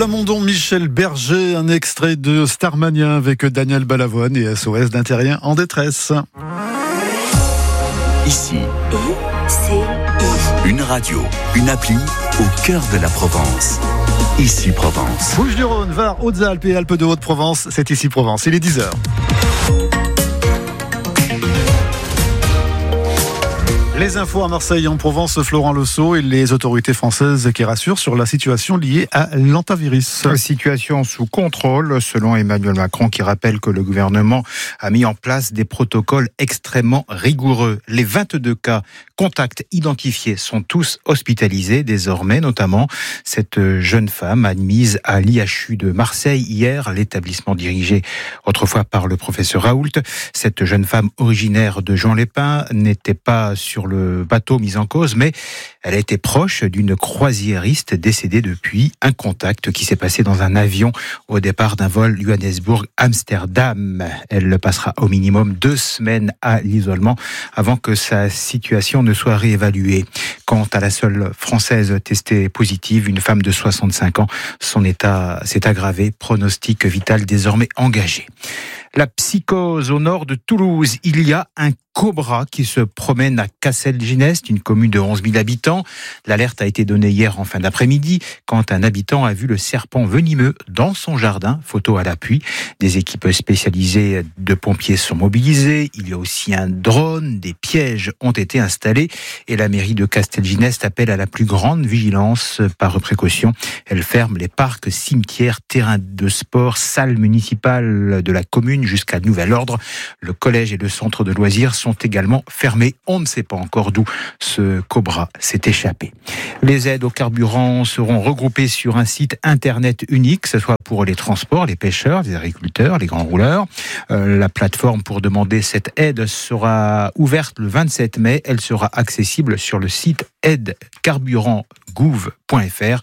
Plamondon, Michel Berger, un extrait de Starmania avec Daniel Balavoine et SOS d'un terrien en détresse. Ici, une radio, une appli au cœur de la Provence. Ici Provence. Bouches-du-Rhône, Var, Hautes-Alpes et Alpes de Haute-Provence, c'est Ici Provence. Il est 10h. Les infos à Marseille, en Provence, Florent Lesault et les autorités françaises qui rassurent sur la situation liée à l'hantavirus. Situation sous contrôle, selon Emmanuel Macron, qui rappelle que le gouvernement a mis en place des protocoles extrêmement rigoureux. Les 22 cas contacts identifiés sont tous hospitalisés désormais, notamment cette jeune femme admise à l'IHU de Marseille hier, l'établissement dirigé autrefois par le professeur Raoult. Cette jeune femme originaire de Juan-les-Pins n'était pas sur le bateau mis en cause, mais elle a été proche d'une croisiériste décédée depuis un contact qui s'est passé dans un avion au départ d'un vol Johannesburg-Amsterdam. Elle passera au minimum 2 semaines à l'isolement avant que sa situation ne soit réévaluée. Quant à la seule Française testée positive, une femme de 65 ans, son état s'est aggravé, pronostic vital désormais engagé. La psychose au nord de Toulouse, il y a un cobra qui se promène à Cassel-Ginest, une commune de 11 000 habitants. L'alerte a été donnée hier en fin d'après-midi quand un habitant a vu le serpent venimeux dans son jardin, photo à l'appui. Des équipes spécialisées de pompiers sont mobilisées. Il y a aussi un drone, des pièges ont été installés et la mairie de Cassel-Ginest appelle à la plus grande vigilance par précaution. Elle ferme les parcs, cimetières, terrains de sport, salles municipales de la commune jusqu'à nouvel ordre. Le collège et le centre de loisirs sont également fermés. On ne sait pas encore d'où ce cobra s'est échappé. Les aides au carburant seront regroupées sur un site internet unique, que ce soit pour les transports, les pêcheurs, les agriculteurs, les grands rouleurs. La plateforme pour demander cette aide sera ouverte le 27 mai. Elle sera accessible sur le site aidecarburant.gouv.fr.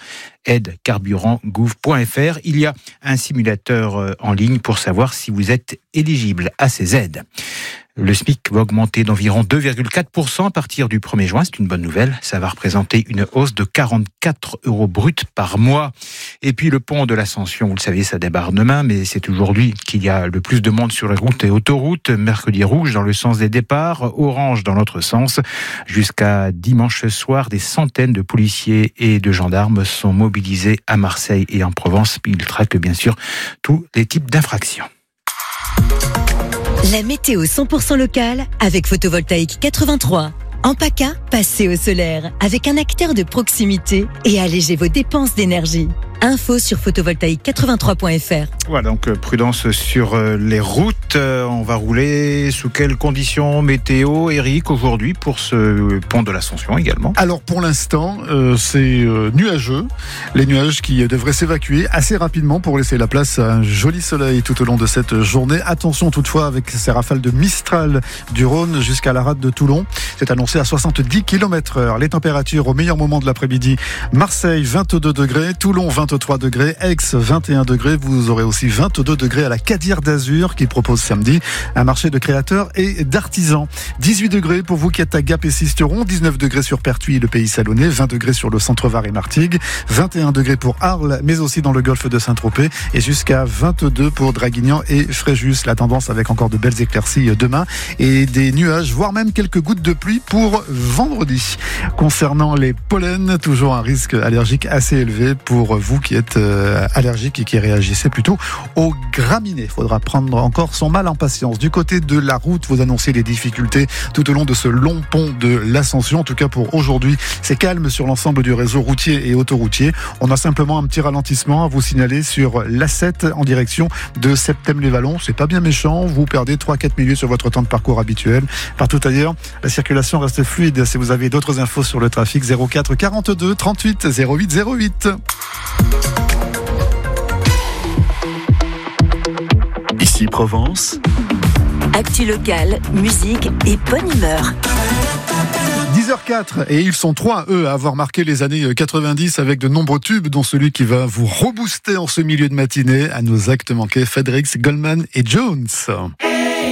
aidecarburant.gouv.fr. Il y a un simulateur en ligne pour savoir si vous êtes éligible à ces aides. Le SMIC va augmenter d'environ 2,4% à partir du 1er juin. C'est une bonne nouvelle. Ça va représenter une hausse de 44 € bruts par mois. Et puis le pont de l'Ascension, vous le savez, ça débarre demain, mais c'est aujourd'hui qu'il y a le plus de monde sur les routes et autoroutes. Mercredi rouge dans le sens des départs, orange dans l'autre sens. Jusqu'à dimanche soir, des centaines de policiers et de gendarmes sont mobilisés à Marseille et en Provence. Ils traquent bien sûr tous les types d'infractions. La météo 100% locale avec Photovoltaïque 83. En PACA, passez au solaire avec un acteur de proximité et allégez vos dépenses d'énergie. Info sur photovoltaïque83.fr. Voilà, donc prudence sur les routes. On va rouler sous quelles conditions météo, Eric, aujourd'hui pour ce pont de l'Ascension également? Alors pour l'instant, c'est nuageux. Les nuages qui devraient s'évacuer assez rapidement pour laisser la place à un joli soleil tout au long de cette journée. Attention toutefois avec ces rafales de Mistral du Rhône jusqu'à la rade de Toulon. C'est annoncé à 70 km/h. Les températures au meilleur moment de l'après-midi. Marseille 22 degrés, Toulon 23 degrés, Aix 21 degrés. Vous aurez aussi 22 degrés à la Cadir d'Azur qui propose samedi un marché de créateurs et d'artisans. 18 degrés pour vous qui êtes à Gap et Sisteron, 19 degrés sur Pertuis et le Pays Salonnais, 20 degrés sur le centre Var et Martigues, 21 degrés pour Arles, mais aussi dans le golfe de Saint-Tropez et jusqu'à 22 pour Draguignan et Fréjus. La tendance avec encore de belles éclaircies demain et des nuages, voire même quelques gouttes de pluie pour vendredi. Concernant les pollens, toujours un risque allergique assez élevé pour vous qui êtes allergique et qui réagissez plutôt aux graminées. Il faudra prendre encore son mal en patience. Du côté de la route, vous annoncez les difficultés tout au long de ce long pont de l'Ascension. En tout cas pour aujourd'hui, c'est calme sur l'ensemble du réseau routier et autoroutier. On a simplement un petit ralentissement à vous signaler sur l'A7 en direction de Septem-les-Vallons. C'est pas bien méchant, vous perdez 3-4 minutes sur votre temps de parcours habituel. Partout ailleurs, la circulation reste fluide. Si vous avez d'autres infos sur le trafic, 04 42 38 08 08. Ici Provence. Actu locale, musique et bonne humeur. 10h04 et ils sont 3 à avoir marqué les années 90 avec de nombreux tubes dont celui qui va vous rebooster en ce milieu de matinée à nos actes manqués, Fredericks, Goldman et Jones.